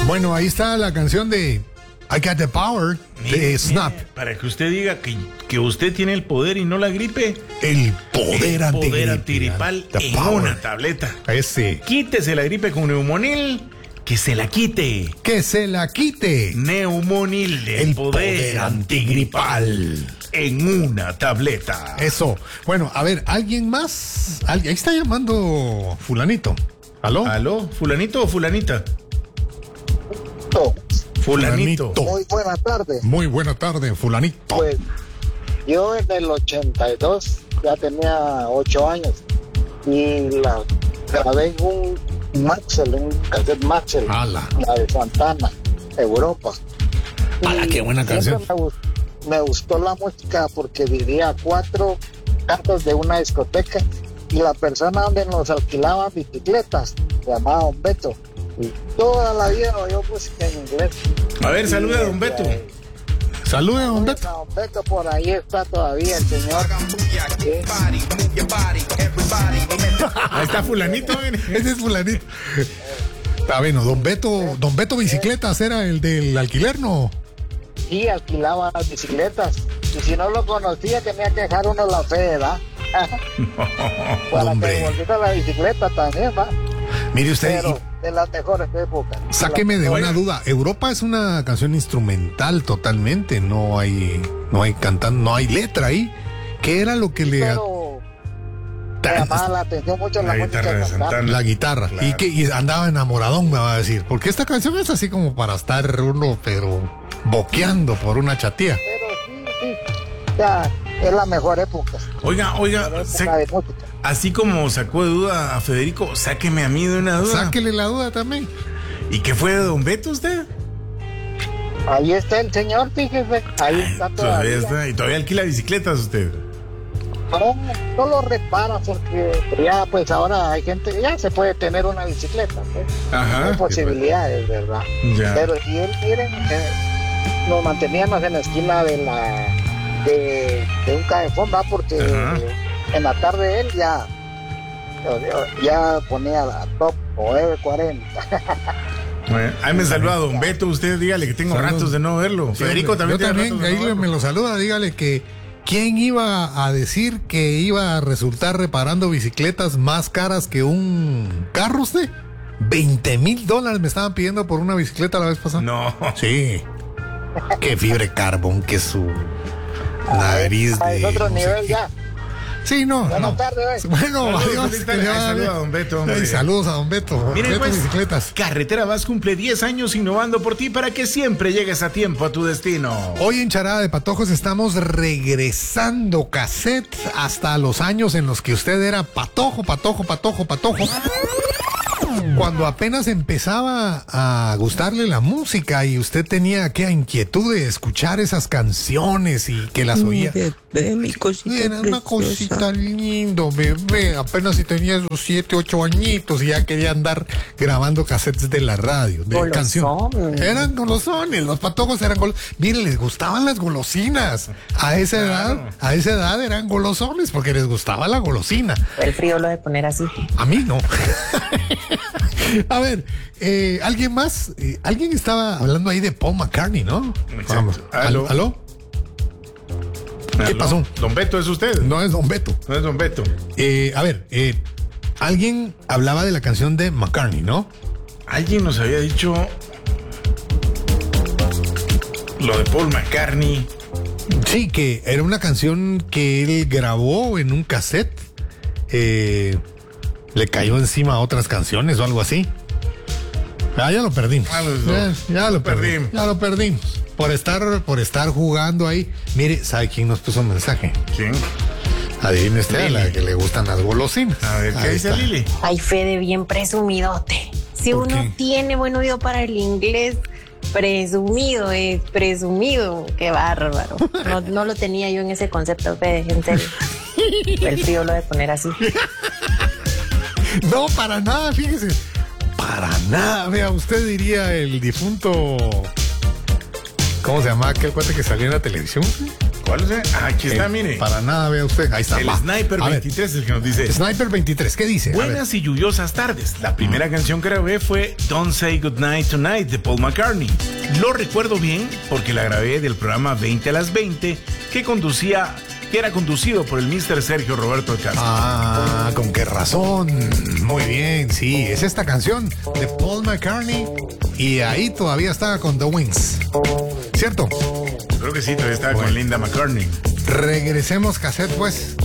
Bueno, ahí está la canción de I Got the Power de Snap. Para que usted diga que usted tiene el poder y no la gripe. El poder antigripal en power. una tableta. Ese. Quítese la gripe con Neumonil. Que se la quite. Que se la quite. Neumonil, el poder antigripal en una tableta. Eso. Bueno, a ver, ¿alguien más? Ahí está llamando fulanito. ¿Aló? ¿Aló? ¿Fulanito o fulanita? Fulanito. Muy buena tarde. Muy buena tarde, fulanito. Pues yo en el 82 ya tenía 8 años y la grabé en un Maxell, un cassette Maxell, ¡Hala! la de Santana, Europa. ¡Hala, qué buena canción! Me gustó la música porque vivía a 4 cantos de una discoteca y la persona donde nos alquilaban bicicletas se llamaba Don Beto. Y toda la vida oyó música en inglés. A ver, saluda a Don Beto. Saluda a Don Beto. Don Beto, por ahí está todavía el señor. Ahí está fulanito. Ese es fulanito. Está bueno, Don Beto Bicicletas era el del alquiler, ¿no? Sí, alquilaba las bicicletas. Y si no lo conocía, tenía que dejar uno la fe, ¿verdad? Para Hombre. que devolviera la bicicleta también, ¿va? Mire usted, Pero de las mejores épocas. sáqueme de una duda. Europa es una canción instrumental totalmente. No hay cantando, no hay letra ahí. ¿Qué era lo que le Pero me llamaba la atención mucho la música guitarra de de Santana. Santana. la guitarra? Claro. Y andaba enamoradón, me va a decir. Porque esta canción es así como para estar uno, pero boqueando por una chatía. Pero sí, ya es la mejor época. Oiga, La época de música. así como sacó de duda a Federico, sáqueme a mí de una duda. Sáquele la duda también. ¿Y qué fue de Don Beto usted? Ahí está el señor, fíjese. Ahí está Todavía todavía. está. ¿Y todavía alquila bicicletas usted? No lo repara porque ya pues ahora hay gente, ya se puede tener una bicicleta, pues. Ajá. Hay posibilidades, ¿verdad? Ya. Pero si él miren, nos manteníamos en la esquina de un callejón, ¿va? Porque Ajá. en la tarde él ya ponía la top 940. Bueno, ahí me saluda Don Beto, usted dígale que tengo Saludos. ratos de no verlo. Sí, Federico hombre, también yo tiene también, ratos de ahí no verlo. me lo saluda, dígale que ¿quién iba a decir que iba a resultar reparando bicicletas más caras que un carro usted? $20,000 me estaban pidiendo por una bicicleta la vez pasada. No. Sí. Qué fibra de carbón, que su nariz de... Es otro no sé nivel qué. ya. Sí, no. Buenas no. tardes. Bueno, Saludos, adiós. feliz que tarde. le vaya Saludos bien. a Don Beto, hombre. Ay, saludos a Don Beto. Miren, Beto pues, Bicicletas. Carretera Vas cumple 10 años innovando por ti para que siempre llegues a tiempo a tu destino. Hoy en Charada de Patojos estamos regresando cassette hasta los años en los que usted era patojo. Cuando apenas empezaba a gustarle la música y usted tenía aquella inquietud de escuchar esas canciones y que las oía. Bebé, mi cosita Era una preciosa. cosita lindo, bebé. Apenas si tenía esos 7, 8 añitos y ya quería andar grabando cassettes de la radio, de Golosones. canción. Eran golosones, los patojos eran golosones. Miren, les gustaban las golosinas. A esa edad eran golosones porque les gustaba la golosina. El frío lo de poner así. A mí no. A ver, ¿alguien más? Alguien estaba hablando ahí de Paul McCartney, ¿no? Exacto. Vamos. ¿Aló? ¿Aló? ¿Qué ¿Aló? pasó? Don Beto, ¿es usted? No es Don Beto. No es Don Beto. A ver, alguien hablaba de la canción de McCartney, ¿no? Alguien nos había dicho lo de Paul McCartney. Sí, que era una canción que él grabó en un cassette. Le cayó encima a otras canciones o algo así. Ah, ya lo perdimos. Ya lo perdimos. Ya lo perdimos. Por estar jugando ahí. Mire, ¿sabe quién nos puso un mensaje? ¿Quién? Adivine usted, a Lili. la que le gustan las golosinas. A ver, ¿qué Ahí dice está. Lili? Ay, Fede, bien presumidote. Si ¿Por uno qué? tiene buen oído para el inglés, presumido es presumido. Qué bárbaro. No lo tenía yo en ese concepto, Fede, en serio. El frío lo de poner así. No, para nada, fíjese. Para nada. Vea, usted diría el difunto. ¿Cómo se llama aquel cuate que salió en la televisión? ¿Cuál es? Aquí está, mire. Para nada, vea usted. Ahí está. El va. Sniper A ver, 23 es el que nos dice. Sniper 23, ¿qué dice? A ver. Buenas y lluviosas tardes. La primera canción que grabé fue Don't Say Goodnight Tonight de Paul McCartney. Lo recuerdo bien porque la grabé del programa 20 a las 20 que era conducido por el Mr. Sergio Roberto Alcázar. Ah, ¿con qué razón? Muy bien, sí, es esta canción de Paul McCartney y ahí todavía estaba con The Wings, ¿cierto? Creo que sí, todavía estaba con Linda McCartney. Regresemos cassette pues